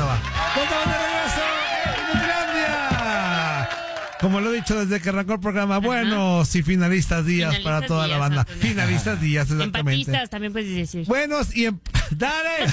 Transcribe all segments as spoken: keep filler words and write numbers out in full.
va. Ya estamos de regreso en Nutilandia. Como lo he dicho desde que arrancó el programa, Ajá. buenos y finalistas días finalistas para toda días, la banda. Antonio. Finalistas días, exactamente. Empatistas también puedes decir. Buenos y... Em... ¡Dale!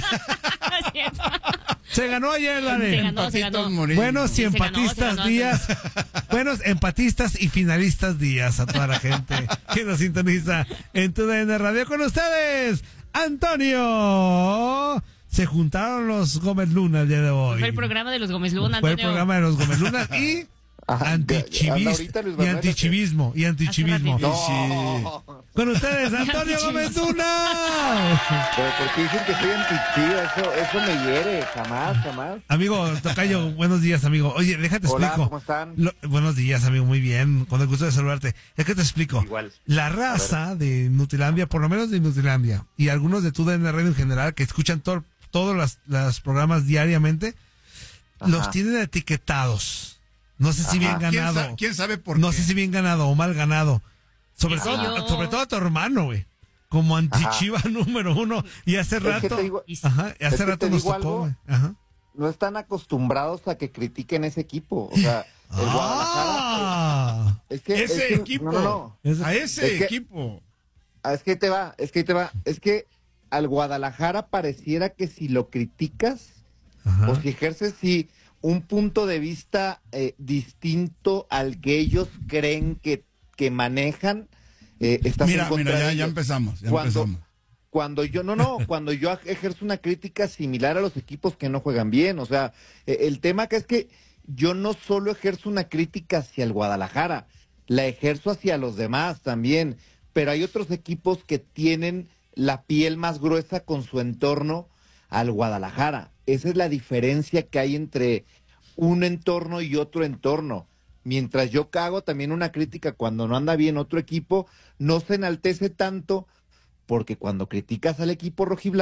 Se ganó ayer, dale. Se ganó, se ganó. Buenos y sí, empatistas ganó, ganó, días. Buenos empatistas y finalistas días a toda la gente que nos sintoniza en tu D N Radio. Con ustedes, Antonio. Se juntaron los Gómez Luna el día de hoy. Fue el programa de los Gómez Luna, Fue Antonio. el programa de los Gómez Luna y... Antichivismo y antichivismo y antichivismo. No. Con ustedes, Antonio Gómez Luna. Pero porque dicen que soy antichiva, eso, eso me hiere, jamás, jamás. Amigo, tocayo, buenos días, amigo. Oye, déjate Hola, explico. ¿cómo están? Lo, buenos días, amigo, muy bien, con el gusto de saludarte. Es que te explico. Igual. La raza de Nutilandia, por lo menos de Nutilandia, y algunos de tu D N Radio en general, que escuchan to, todos los, los programas diariamente, Ajá. los tienen etiquetados. No sé si Ajá. bien ganado. ¿Quién, sa ¿Quién sabe por no qué? sé si bien ganado o mal ganado. Sobre todo, sobre todo a tu hermano, güey. Como antichiva número uno. Y hace es rato. Digo, ajá, y hace es rato nos tocó, güey. Ajá. No están acostumbrados a que critiquen ese equipo. O sea, el ah, Guadalajara. Es que, ese es que, equipo. No, no, no. A ese es que, equipo. Es que te va, es que te va. Es que al Guadalajara pareciera que si lo criticas, Ajá. o si ejerces, si. un punto de vista eh, distinto al que ellos creen que, que manejan, eh, estás mira, en contra mira, ya, de ellos. ya empezamos, ya cuando, empezamos. Cuando yo, no, no, cuando yo ejerzo una crítica similar a los equipos que no juegan bien, o sea, eh, el tema que es que yo no solo ejerzo una crítica hacia el Guadalajara, la ejerzo hacia los demás también, pero hay otros equipos que tienen la piel más gruesa con su entorno al Guadalajara. Esa es la diferencia que hay entre un entorno y otro entorno. Mientras yo cago también una crítica cuando no anda bien otro equipo, no se enaltece tanto porque cuando criticas al equipo rojiblanco